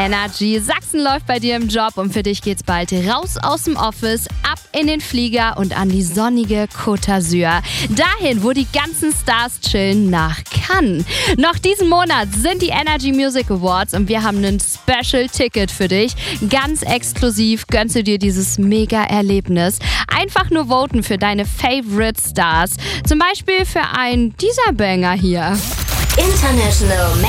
Energy. Sachsen läuft bei dir im Job und für dich geht's bald raus aus dem Office, ab in den Flieger und an die sonnige Côte d'Azur. Dahin, wo die ganzen Stars chillen, nach Cannes. Noch diesen Monat sind die Energy Music Awards und wir haben ein Special-Ticket für dich. Ganz exklusiv gönnst du dir dieses Mega-Erlebnis. Einfach nur voten für deine Favorite Stars. Zum Beispiel für einen dieser Banger hier. International